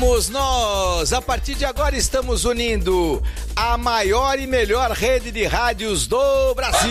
Nós, a partir de agora, estamos unindo a maior e melhor rede de rádios do Brasil.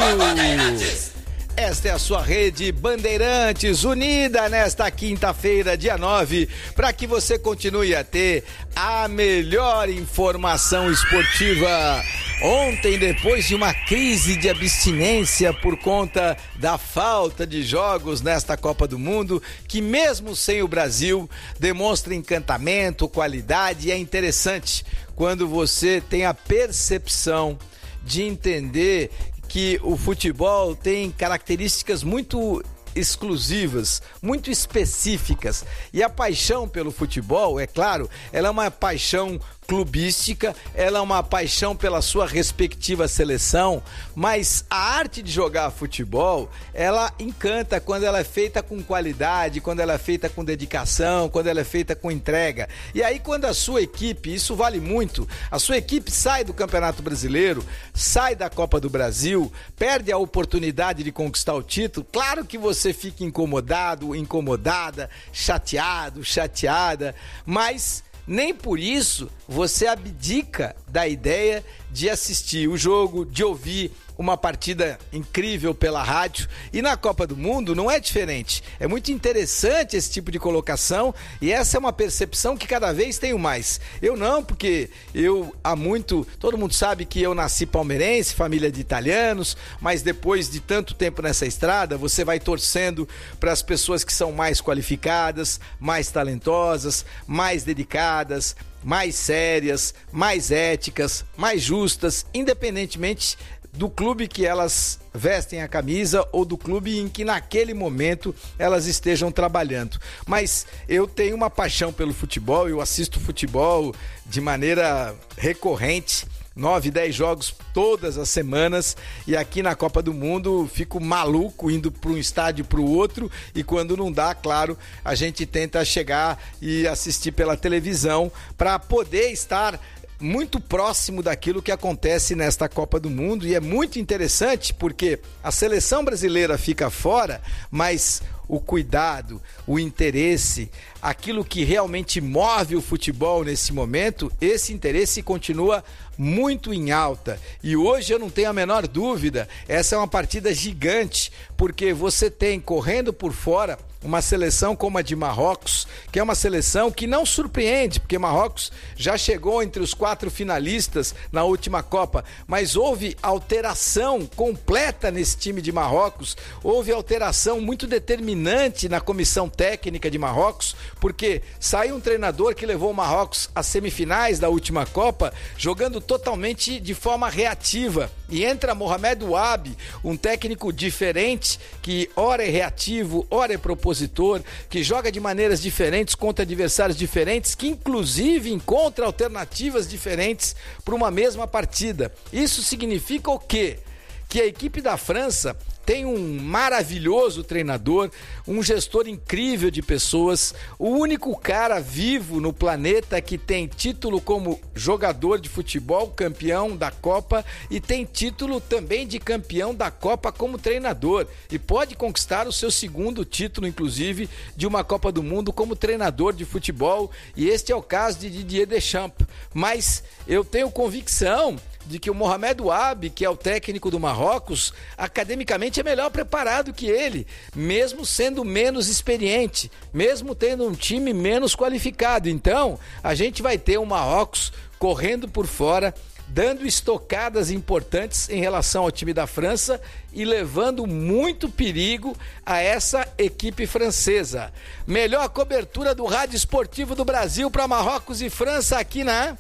Esta é a sua rede Bandeirantes, unida nesta quinta-feira, dia 9, para que você continue a ter a melhor informação esportiva. Ontem, depois de uma crise de abstinência por conta da falta de jogos nesta Copa do Mundo, que mesmo sem o Brasil, demonstra encantamento, qualidade, e é interessante quando você tem a percepção de entender que o futebol tem características muito exclusivas, muito específicas, e a paixão pelo futebol, é claro, ela é uma paixão clubística, ela é uma paixão pela sua respectiva seleção, mas a arte de jogar futebol, ela encanta quando ela é feita com qualidade, quando ela é feita com dedicação, quando ela é feita com entrega. E aí quando a sua equipe, isso vale muito, a sua equipe sai do Campeonato Brasileiro, sai da Copa do Brasil, perde a oportunidade de conquistar o título, claro que você fica incomodado, incomodada, chateado, chateada, mas nem por isso você abdica da ideia de assistir o jogo, de ouvir uma partida incrível pela rádio. E na Copa do Mundo não é diferente. É muito interessante esse tipo de colocação, e essa é uma percepção que cada vez tenho mais. Eu não, porque eu há muito... Todo mundo sabe que eu nasci palmeirense, família de italianos, mas depois de tanto tempo nessa estrada, você vai torcendo para as pessoas que são mais qualificadas, mais talentosas, mais dedicadas, mais sérias, mais éticas, mais justas, independentemente do clube que elas vestem a camisa ou do clube em que naquele momento elas estejam trabalhando. Mas eu tenho uma paixão pelo futebol, eu assisto futebol de maneira recorrente, 9, 10 jogos todas as semanas, e aqui na Copa do Mundo fico maluco indo para um estádio para o outro, e quando não dá, claro, a gente tenta chegar e assistir pela televisão para poder estar muito próximo daquilo que acontece nesta Copa do Mundo. E é muito interessante porque a seleção brasileira fica fora, mas o cuidado, o interesse, aquilo que realmente move o futebol nesse momento, esse interesse continua muito em alta. E hoje eu não tenho a menor dúvida, essa é uma partida gigante, porque você tem correndo por fora uma seleção como a de Marrocos, que é uma seleção que não surpreende, porque Marrocos já chegou entre os 4 finalistas na última Copa, mas houve alteração completa nesse time de Marrocos, houve alteração muito determinante na comissão técnica de Marrocos, porque saiu um treinador que levou o Marrocos às semifinais da última Copa, jogando totalmente de forma reativa, e entra Mohamed Wabi, um técnico diferente, que ora é reativo, ora é propositor, que joga de maneiras diferentes contra adversários diferentes, que inclusive encontra alternativas diferentes para uma mesma partida. Isso significa o quê? Que a equipe da França tem um maravilhoso treinador, um gestor incrível de pessoas, o único cara vivo no planeta que tem título como jogador de futebol, campeão da Copa, e tem título também de campeão da Copa como treinador, e pode conquistar o seu segundo título, inclusive, de uma Copa do Mundo como treinador de futebol, e este é o caso de Didier Deschamps. Mas eu tenho convicção de que o Mohamed Wabi, que é o técnico do Marrocos, academicamente é melhor preparado que ele, mesmo sendo menos experiente, mesmo tendo um time menos qualificado. Então, a gente vai ter o Marrocos correndo por fora, dando estocadas importantes em relação ao time da França e levando muito perigo a essa equipe francesa. Melhor cobertura do rádio esportivo do Brasil para Marrocos e França aqui na...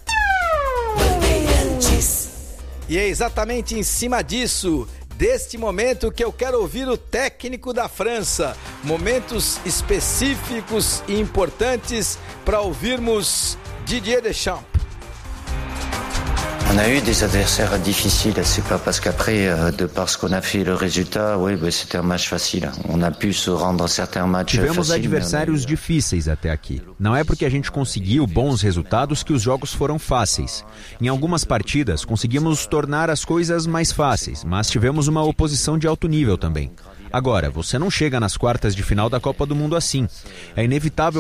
E é exatamente em cima disso, deste momento, que eu quero ouvir o técnico da França. Momentos específicos e importantes para ouvirmos Didier Deschamps. On a eu des adversaires difficiles, c'est pas parce qu'après, de par ce qu'on a fait le résultat, oui, c'était un match facile. On a pu se rendre certains matchs faciles. Tivemos adversários difíceis até aqui. Não é porque a gente conseguiu bons resultados que os jogos foram fáceis. Em algumas partidas, conseguimos tornar as coisas mais fáceis, mas tivemos uma oposição de alto nível também. Agora, você não chega nas quartas de final da Copa do Mundo assim. É inevitável